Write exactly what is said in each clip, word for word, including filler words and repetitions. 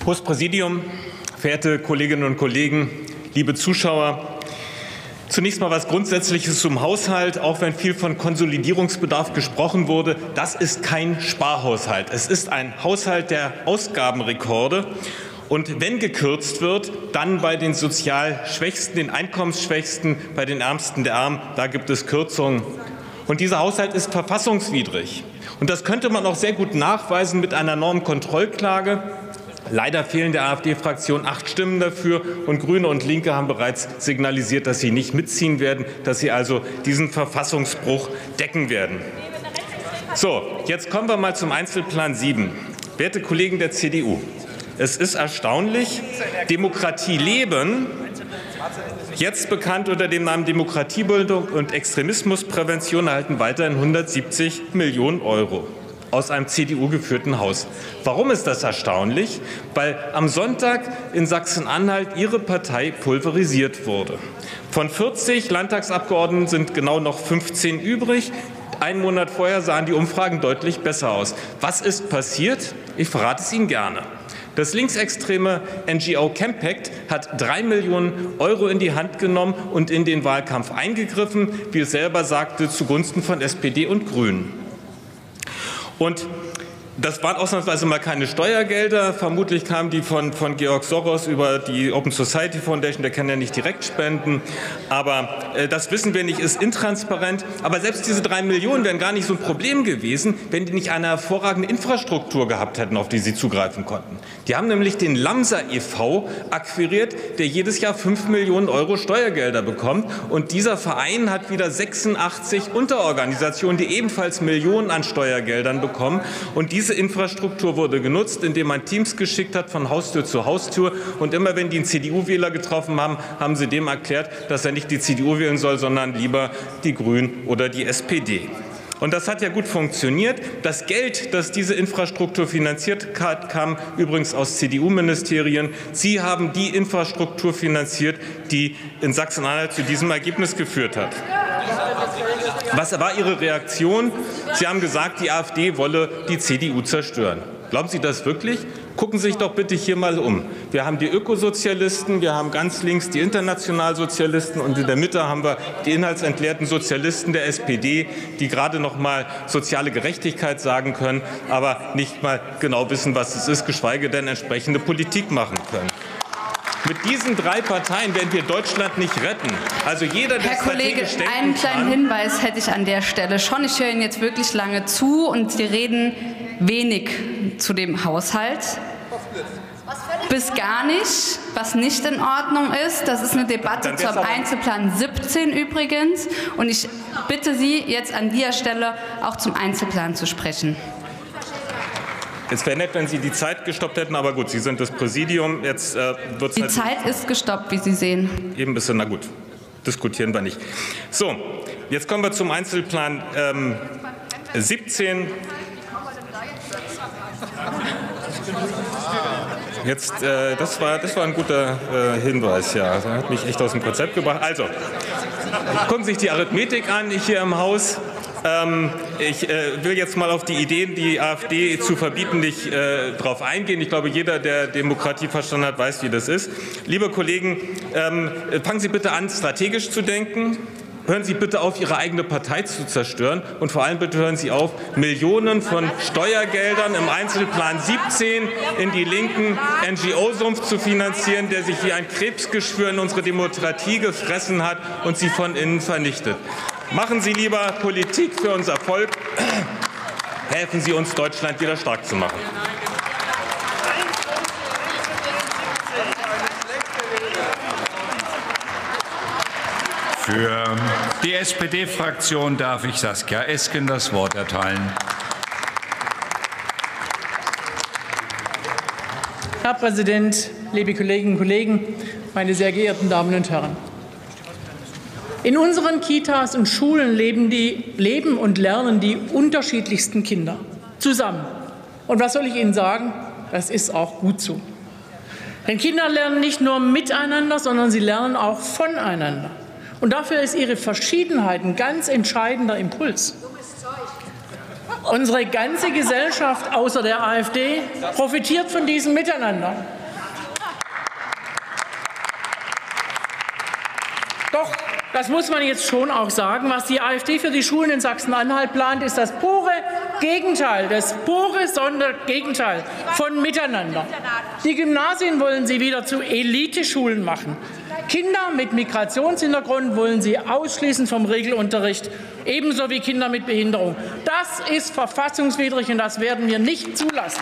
Hohes Präsidium, verehrte Kolleginnen und Kollegen, liebe Zuschauer! Zunächst mal was Grundsätzliches zum Haushalt, auch wenn viel von Konsolidierungsbedarf gesprochen wurde. Das ist kein Sparhaushalt. Es ist ein Haushalt der Ausgabenrekorde. Und wenn gekürzt wird, dann bei den sozial Schwächsten, den Einkommensschwächsten, bei den Ärmsten der Armen. Da gibt es Kürzungen. Und dieser Haushalt ist verfassungswidrig. Und das könnte man auch sehr gut nachweisen mit einer Normkontrollklage. Leider fehlen der AfD-Fraktion acht Stimmen dafür, und Grüne und Linke haben bereits signalisiert, dass sie nicht mitziehen werden, dass sie also diesen Verfassungsbruch decken werden. So, jetzt kommen wir mal zum Einzelplan sieben. Werte Kollegen der C D U, es ist erstaunlich, Demokratie leben, jetzt bekannt unter dem Namen Demokratiebildung und Extremismusprävention, erhalten weiterhin hundertsiebzig Millionen Euro. Aus einem C D U-geführten Haus. Warum ist das erstaunlich? Weil am Sonntag in Sachsen-Anhalt Ihre Partei pulverisiert wurde. Von vierzig Landtagsabgeordneten sind genau noch fünfzehn übrig. Einen Monat vorher sahen die Umfragen deutlich besser aus. Was ist passiert? Ich verrate es Ihnen gerne. Das linksextreme N G O Campact hat drei Millionen Euro in die Hand genommen und in den Wahlkampf eingegriffen, wie es selber sagte, zugunsten von S P D und Grünen. Und das waren ausnahmsweise mal keine Steuergelder. Vermutlich kamen die von, von Georg Soros über die Open Society Foundation. Der kann ja nicht direkt spenden. Aber äh, das wissen wir nicht, ist intransparent. Aber selbst diese drei Millionen wären gar nicht so ein Problem gewesen, wenn die nicht eine hervorragende Infrastruktur gehabt hätten, auf die sie zugreifen konnten. Die haben nämlich den Lamsa e V akquiriert, der jedes Jahr fünf Millionen Euro Steuergelder bekommt. Und dieser Verein hat wieder sechsundachtzig Unterorganisationen, die ebenfalls Millionen an Steuergeldern bekommen. Und diese Infrastruktur wurde genutzt, indem man Teams geschickt hat von Haustür zu Haustür. Und immer wenn die einen C D U-Wähler getroffen haben, haben sie dem erklärt, dass er nicht die C D U wählen soll, sondern lieber die Grünen oder die S P D. Und das hat ja gut funktioniert. Das Geld, das diese Infrastruktur finanziert hat, kam übrigens aus C D U-Ministerien. Sie haben die Infrastruktur finanziert, die in Sachsen-Anhalt zu diesem Ergebnis geführt hat. Was war Ihre Reaktion? Sie haben gesagt, die AfD wolle die C D U zerstören. Glauben Sie das wirklich? Gucken Sie sich doch bitte hier mal um. Wir haben die Ökosozialisten, wir haben ganz links die Internationalsozialisten und in der Mitte haben wir die inhaltsentleerten Sozialisten der S P D, die gerade noch mal soziale Gerechtigkeit sagen können, aber nicht mal genau wissen, was es ist, geschweige denn entsprechende Politik machen können. Mit diesen drei Parteien werden wir Deutschland nicht retten. Also jeder, der Herr Kollege, einen kleinen Hinweis hätte ich an der Stelle schon. Ich höre Ihnen jetzt wirklich lange zu und Sie reden wenig zu dem Haushalt. Bis gar nicht, was nicht in Ordnung ist. Das ist eine Debatte zum Einzelplan siebzehn übrigens. Und ich bitte Sie jetzt an dieser Stelle auch zum Einzelplan zu sprechen. Es wäre nett, wenn Sie die Zeit gestoppt hätten, aber gut, Sie sind das Präsidium. Jetzt äh, wird's Die halt Zeit ist gestoppt, wie Sie sehen. Eben ein bisschen, na gut, diskutieren wir nicht. So, jetzt kommen wir zum Einzelplan ähm, siebzehn. Jetzt, äh, das war, das war ein guter äh, Hinweis, ja. Das hat mich echt aus dem Konzept gebracht. Also, gucken Sie sich die Arithmetik an, ich hier im Haus. Ähm, ich äh, will jetzt mal auf die Ideen, die AfD zu verbieten, nicht äh, drauf eingehen. Ich glaube, jeder, der Demokratie verstanden hat, weiß, wie das ist. Liebe Kollegen, ähm, fangen Sie bitte an, strategisch zu denken. Hören Sie bitte auf, Ihre eigene Partei zu zerstören. Und vor allem bitte hören Sie auf, Millionen von Steuergeldern im Einzelplan siebzehn in die linken N G O-Sumpf zu finanzieren, der sich wie ein Krebsgeschwür in unsere Demokratie gefressen hat und sie von innen vernichtet. Machen Sie lieber Politik für unser Volk. Helfen Sie uns, Deutschland wieder stark zu machen. Für die S P D-Fraktion darf ich Saskia Esken das Wort erteilen. Herr Präsident, liebe Kolleginnen und Kollegen, meine sehr geehrten Damen und Herren! In unseren Kitas und Schulen leben, die, leben und lernen die unterschiedlichsten Kinder zusammen. Und was soll ich Ihnen sagen? Das ist auch gut so. Denn Kinder lernen nicht nur miteinander, sondern sie lernen auch voneinander. Und dafür ist ihre Verschiedenheit ein ganz entscheidender Impuls. Unsere ganze Gesellschaft außer der AfD profitiert von diesem Miteinander. Doch, das muss man jetzt schon auch sagen. Was die AfD für die Schulen in Sachsen-Anhalt plant, ist das pure Gegenteil, das pure Sondergegenteil von Miteinander. Die Gymnasien wollen sie wieder zu Eliteschulen machen. Kinder mit Migrationshintergrund wollen sie ausschließen vom Regelunterricht, ebenso wie Kinder mit Behinderung. Das ist verfassungswidrig, und das werden wir nicht zulassen.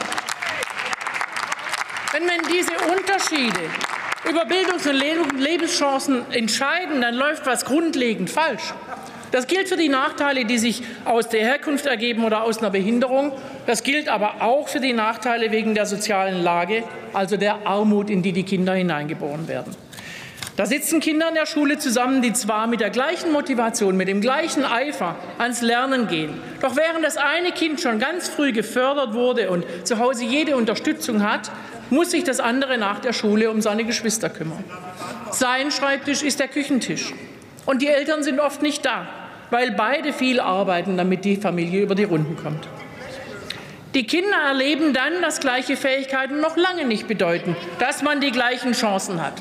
Wenn man diese Unterschiede über Bildungs- und Lebenschancen entscheiden, dann läuft was grundlegend falsch. Das gilt für die Nachteile, die sich aus der Herkunft ergeben oder aus einer Behinderung. Das gilt aber auch für die Nachteile wegen der sozialen Lage, also der Armut, in die die Kinder hineingeboren werden. Da sitzen Kinder in der Schule zusammen, die zwar mit der gleichen Motivation, mit dem gleichen Eifer ans Lernen gehen. Doch während das eine Kind schon ganz früh gefördert wurde und zu Hause jede Unterstützung hat, muss sich das andere nach der Schule um seine Geschwister kümmern. Sein Schreibtisch ist der Küchentisch. Und die Eltern sind oft nicht da, weil beide viel arbeiten, damit die Familie über die Runden kommt. Die Kinder erleben dann, dass gleiche Fähigkeiten noch lange nicht bedeuten, dass man die gleichen Chancen hat.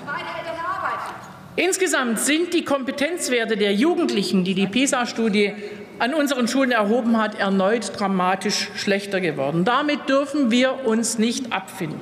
Insgesamt sind die Kompetenzwerte der Jugendlichen, die die PISA-Studie an unseren Schulen erhoben hat, erneut dramatisch schlechter geworden. Damit dürfen wir uns nicht abfinden.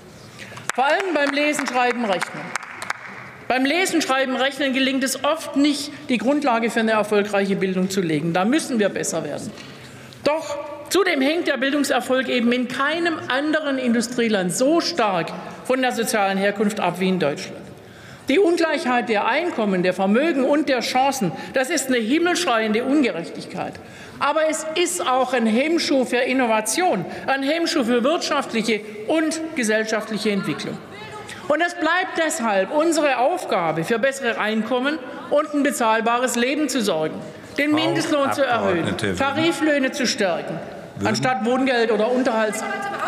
Vor allem beim Lesen, Schreiben, Rechnen. Beim Lesen, Schreiben, Rechnen gelingt es oft nicht, die Grundlage für eine erfolgreiche Bildung zu legen. Da müssen wir besser werden. Doch zudem hängt der Bildungserfolg eben in keinem anderen Industrieland so stark von der sozialen Herkunft ab wie in Deutschland. Die Ungleichheit der Einkommen, der Vermögen und der Chancen, das ist eine himmelschreiende Ungerechtigkeit. Aber es ist auch ein Hemmschuh für Innovation, ein Hemmschuh für wirtschaftliche und gesellschaftliche Entwicklung. Und es bleibt deshalb unsere Aufgabe, für bessere Einkommen und ein bezahlbares Leben zu sorgen, den Mindestlohn zu erhöhen, Tariflöhne zu stärken, anstatt Wohngeld oder Unterhalts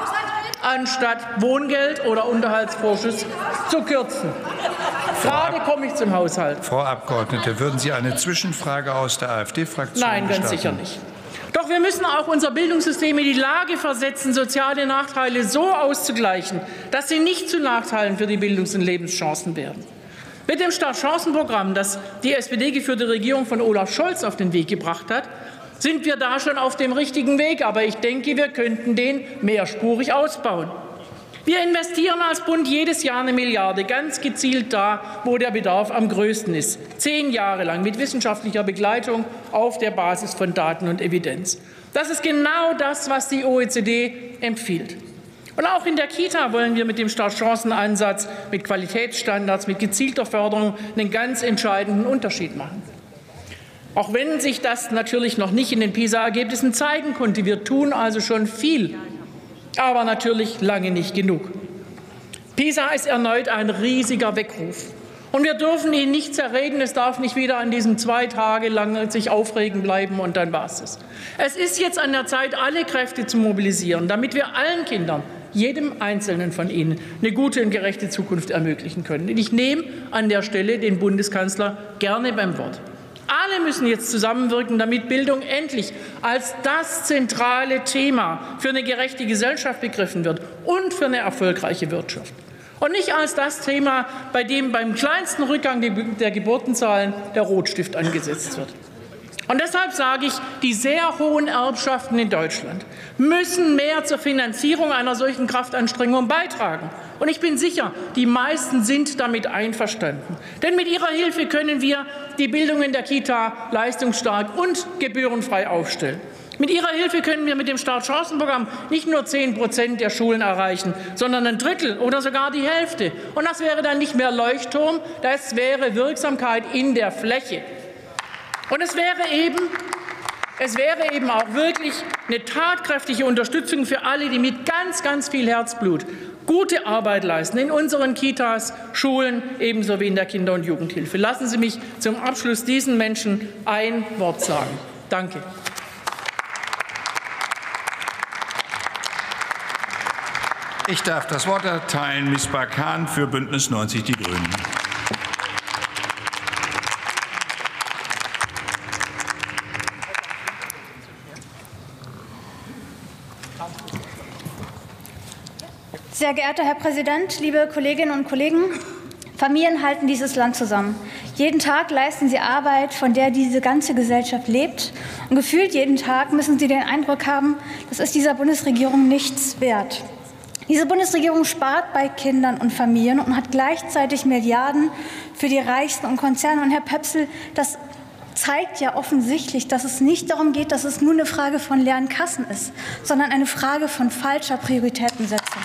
anstatt Wohngeld oder Unterhaltsvorschuss zu kürzen. Gerade komme ich zum Haushalt. Frau Abgeordnete, würden Sie eine Zwischenfrage aus der AfD-Fraktion Nein, ganz gestatten? sicher nicht. Doch wir müssen auch unser Bildungssystem in die Lage versetzen, soziale Nachteile so auszugleichen, dass sie nicht zu Nachteilen für die Bildungs- und Lebenschancen werden. Mit dem Start-Chancen-Programm, das die S P D-geführte Regierung von Olaf Scholz auf den Weg gebracht hat, sind wir da schon auf dem richtigen Weg. Aber ich denke, wir könnten den mehrspurig ausbauen. Wir investieren als Bund jedes Jahr eine Milliarde, ganz gezielt da, wo der Bedarf am größten ist. Zehn Jahre lang mit wissenschaftlicher Begleitung auf der Basis von Daten und Evidenz. Das ist genau das, was die O E C D empfiehlt. Und auch in der Kita wollen wir mit dem Startchancenansatz, mit Qualitätsstandards, mit gezielter Förderung einen ganz entscheidenden Unterschied machen. Auch wenn sich das natürlich noch nicht in den PISA-Ergebnissen zeigen konnte. Wir tun also schon viel, aber natürlich lange nicht genug. PISA ist erneut ein riesiger Weckruf. Und wir dürfen ihn nicht zerreden. Es darf nicht wieder an diesem zwei Tage lang sich aufregen bleiben und dann war es es. Es ist jetzt an der Zeit, alle Kräfte zu mobilisieren, damit wir allen Kindern, jedem Einzelnen von ihnen, eine gute und gerechte Zukunft ermöglichen können. Und ich nehme an der Stelle den Bundeskanzler gerne beim Wort. Alle müssen jetzt zusammenwirken, damit Bildung endlich als das zentrale Thema für eine gerechte Gesellschaft begriffen wird und für eine erfolgreiche Wirtschaft. Und nicht als das Thema, bei dem beim kleinsten Rückgang der Geburtenzahlen der Rotstift angesetzt wird. Und deshalb sage ich, die sehr hohen Erbschaften in Deutschland müssen mehr zur Finanzierung einer solchen Kraftanstrengung beitragen. Und ich bin sicher, die meisten sind damit einverstanden. Denn mit ihrer Hilfe können wir die Bildung in der Kita leistungsstark und gebührenfrei aufstellen. Mit ihrer Hilfe können wir mit dem Start-Chancen-Programm nicht nur zehn Prozent der Schulen erreichen, sondern ein Drittel oder sogar die Hälfte. Und das wäre dann nicht mehr Leuchtturm, das wäre Wirksamkeit in der Fläche. Und es wäre eben, es wäre eben auch wirklich eine tatkräftige Unterstützung für alle, die mit ganz, ganz viel Herzblut gute Arbeit leisten in unseren Kitas, Schulen, ebenso wie in der Kinder- und Jugendhilfe. Lassen Sie mich zum Abschluss diesen Menschen ein Wort sagen. Danke. Ich darf das Wort erteilen, Miz Bakan für Bündnis neunzig Die Grünen. Sehr geehrter Herr Präsident, liebe Kolleginnen und Kollegen! Familien halten dieses Land zusammen. Jeden Tag leisten sie Arbeit, von der diese ganze Gesellschaft lebt. Und gefühlt jeden Tag müssen sie den Eindruck haben, das ist dieser Bundesregierung nichts wert. Diese Bundesregierung spart bei Kindern und Familien und hat gleichzeitig Milliarden für die Reichsten und Konzerne. Und Herr Pöpsel, das zeigt ja offensichtlich, dass es nicht darum geht, dass es nur eine Frage von leeren Kassen ist, sondern eine Frage von falscher Prioritätensetzung.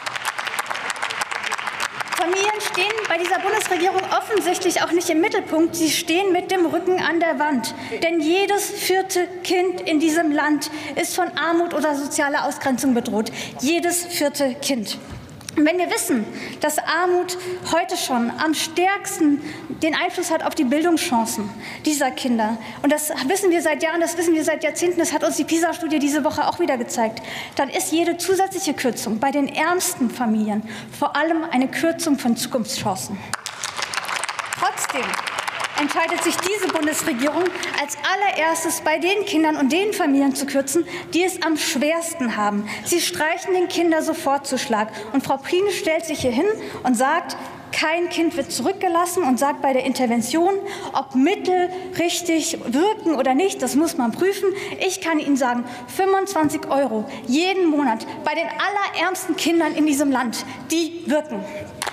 Familien stehen bei dieser Bundesregierung offensichtlich auch nicht im Mittelpunkt. Sie stehen mit dem Rücken an der Wand. Denn jedes vierte Kind in diesem Land ist von Armut oder sozialer Ausgrenzung bedroht. Jedes vierte Kind. Und wenn wir wissen, dass Armut heute schon am stärksten den Einfluss hat auf die Bildungschancen dieser Kinder, und das wissen wir seit Jahren, das wissen wir seit Jahrzehnten, das hat uns die PISA-Studie diese Woche auch wieder gezeigt, dann ist jede zusätzliche Kürzung bei den ärmsten Familien vor allem eine Kürzung von Zukunftschancen. Trotzdem entscheidet sich diese Bundesregierung als allererstes bei den Kindern und den Familien zu kürzen, die es am schwersten haben. Sie streichen den Kindersofortzuschlag. Und Frau Prien stellt sich hier hin und sagt, kein Kind wird zurückgelassen und sagt bei der Intervention, ob Mittel richtig wirken oder nicht, das muss man prüfen. Ich kann Ihnen sagen, fünfundzwanzig Euro jeden Monat bei den allerärmsten Kindern in diesem Land, die wirken.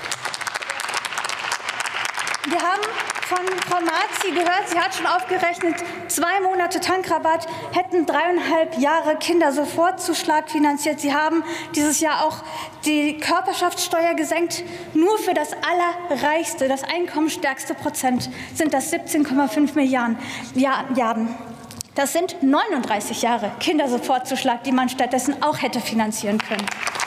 Wir haben von Frau Marzi gehört, sie hat schon aufgerechnet, zwei Monate Tankrabatt hätten dreieinhalb Jahre Kindersofortzuschlag finanziert. Sie haben dieses Jahr auch die Körperschaftssteuer gesenkt. Nur für das allerreichste, das einkommensstärkste Prozent sind das siebzehn Komma fünf Milliarden. Das sind neununddreißig Jahre Kindersofortzuschlag, die man stattdessen auch hätte finanzieren können.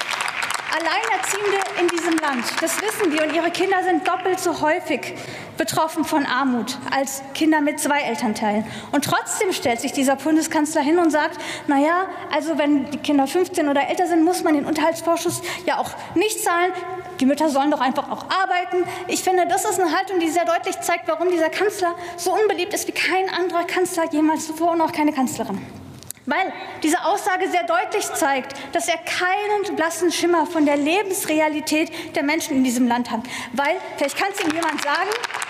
Alleinerziehende in diesem Land, das wissen wir, und ihre Kinder sind doppelt so häufig betroffen von Armut als Kinder mit zwei Elternteilen. Und trotzdem stellt sich dieser Bundeskanzler hin und sagt, na ja, also wenn die Kinder fünfzehn oder älter sind, muss man den Unterhaltsvorschuss ja auch nicht zahlen. Die Mütter sollen doch einfach auch arbeiten. Ich finde, das ist eine Haltung, die sehr deutlich zeigt, warum dieser Kanzler so unbeliebt ist wie kein anderer Kanzler jemals zuvor und auch keine Kanzlerin. Weil diese Aussage sehr deutlich zeigt, dass er keinen blassen Schimmer von der Lebensrealität der Menschen in diesem Land hat. Weil, vielleicht kann es Ihnen jemand sagen,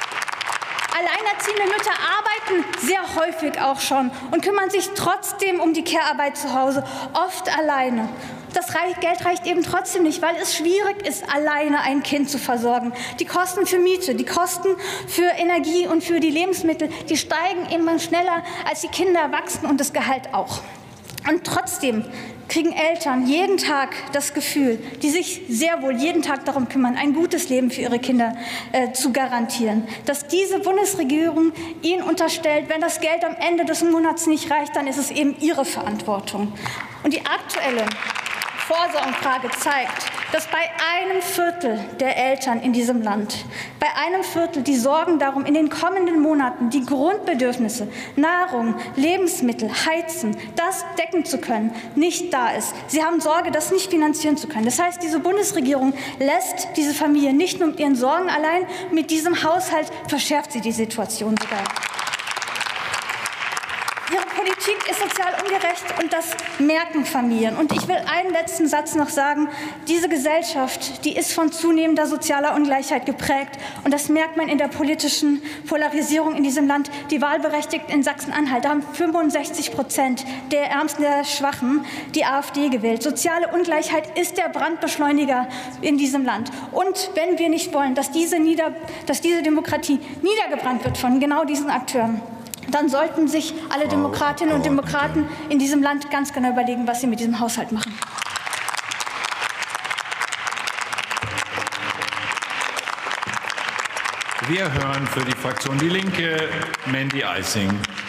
alleinerziehende Mütter arbeiten sehr häufig auch schon und kümmern sich trotzdem um die Care-Arbeit zu Hause, oft alleine. Das Geld reicht eben trotzdem nicht, weil es schwierig ist, alleine ein Kind zu versorgen. Die Kosten für Miete, die Kosten für Energie und für die Lebensmittel, die steigen immer schneller, als die Kinder wachsen und das Gehalt auch. Und trotzdem kriegen Eltern jeden Tag das Gefühl, die sich sehr wohl jeden Tag darum kümmern, ein gutes Leben für ihre Kinder äh, zu garantieren, dass diese Bundesregierung ihnen unterstellt, wenn das Geld am Ende des Monats nicht reicht, dann ist es eben ihre Verantwortung. Und die aktuelle Vorsorgenfrage zeigt, dass bei einem Viertel der Eltern in diesem Land, bei einem Viertel die Sorgen darum, in den kommenden Monaten die Grundbedürfnisse, Nahrung, Lebensmittel, Heizen, das decken zu können, nicht da ist. Sie haben Sorge, das nicht finanzieren zu können. Das heißt, diese Bundesregierung lässt diese Familie nicht nur mit ihren Sorgen allein, mit diesem Haushalt verschärft sie die Situation sogar. Ihre Politik ist sozial ungerecht und das merken Familien. Und ich will einen letzten Satz noch sagen. Diese Gesellschaft, die ist von zunehmender sozialer Ungleichheit geprägt. Und das merkt man in der politischen Polarisierung in diesem Land. Die Wahlberechtigten in Sachsen-Anhalt haben fünfundsechzig Prozent der Ärmsten, der Schwachen die AfD gewählt. Soziale Ungleichheit ist der Brandbeschleuniger in diesem Land. Und wenn wir nicht wollen, dass diese, Nieder-, dass diese Demokratie niedergebrannt wird von genau diesen Akteuren, dann sollten sich alle Demokratinnen und Demokraten in diesem Land ganz genau überlegen, was sie mit diesem Haushalt machen. Wir hören für die Fraktion Die Linke Mandy Eising.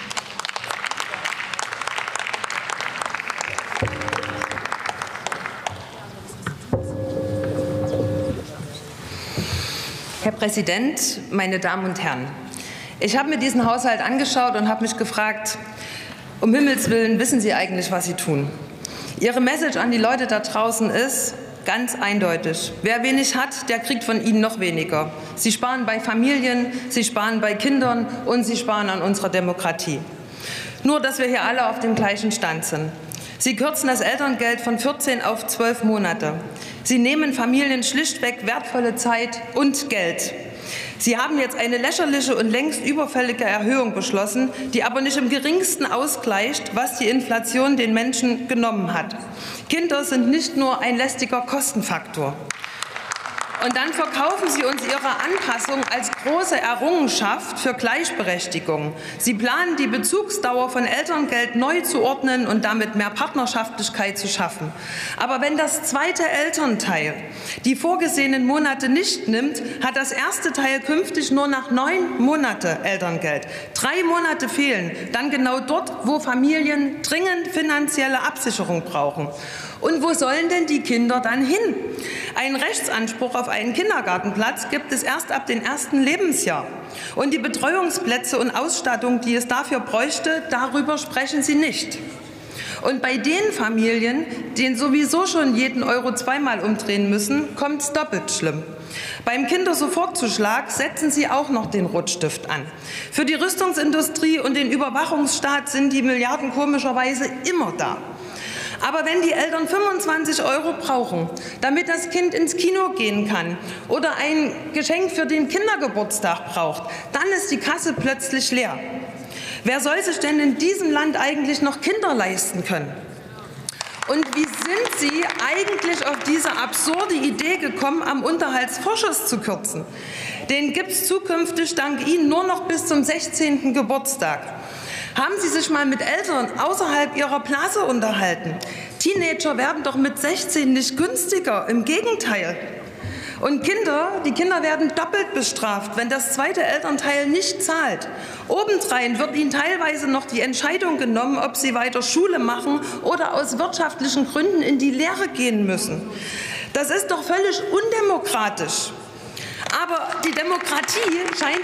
Herr Präsident, meine Damen und Herren! Ich habe mir diesen Haushalt angeschaut und habe mich gefragt, um Himmels Willen, wissen Sie eigentlich, was Sie tun? Ihre Message an die Leute da draußen ist ganz eindeutig. Wer wenig hat, der kriegt von Ihnen noch weniger. Sie sparen bei Familien, Sie sparen bei Kindern und Sie sparen an unserer Demokratie. Nur, dass wir hier alle auf dem gleichen Stand sind. Sie kürzen das Elterngeld von vierzehn auf zwölf Monate. Sie nehmen Familien schlichtweg wertvolle Zeit und Geld. Sie haben jetzt eine lächerliche und längst überfällige Erhöhung beschlossen, die aber nicht im geringsten ausgleicht, was die Inflation den Menschen genommen hat. Kinder sind nicht nur ein lästiger Kostenfaktor. Und dann verkaufen Sie uns Ihre Anpassung als große Errungenschaft für Gleichberechtigung. Sie planen, die Bezugsdauer von Elterngeld neu zu ordnen und damit mehr Partnerschaftlichkeit zu schaffen. Aber wenn das zweite Elternteil die vorgesehenen Monate nicht nimmt, hat das erste Teil künftig nur nach neun Monate Elterngeld. Drei Monate fehlen, dann genau dort, wo Familien dringend finanzielle Absicherung brauchen. Und wo sollen denn die Kinder dann hin? Einen Rechtsanspruch auf einen Kindergartenplatz gibt es erst ab dem ersten Lebensjahr. Und die Betreuungsplätze und Ausstattung, die es dafür bräuchte, darüber sprechen Sie nicht. Und bei den Familien, die sowieso schon jeden Euro zweimal umdrehen müssen, kommt es doppelt schlimm. Beim Kindersofortzuschlag setzen Sie auch noch den Rotstift an. Für die Rüstungsindustrie und den Überwachungsstaat sind die Milliarden komischerweise immer da. Aber wenn die Eltern fünfundzwanzig Euro brauchen, damit das Kind ins Kino gehen kann oder ein Geschenk für den Kindergeburtstag braucht, dann ist die Kasse plötzlich leer. Wer soll sich denn in diesem Land eigentlich noch Kinder leisten können? Und wie sind Sie eigentlich auf diese absurde Idee gekommen, am Unterhaltsvorschuss zu kürzen? Den gibt es zukünftig dank Ihnen nur noch bis zum sechzehnten Geburtstag. Haben Sie sich mal mit Eltern außerhalb Ihrer Blase unterhalten? Teenager werden doch mit sechzehn nicht günstiger, im Gegenteil. Und Kinder, die Kinder werden doppelt bestraft, wenn das zweite Elternteil nicht zahlt. Obendrein wird ihnen teilweise noch die Entscheidung genommen, ob sie weiter Schule machen oder aus wirtschaftlichen Gründen in die Lehre gehen müssen. Das ist doch völlig undemokratisch. Aber die Demokratie scheint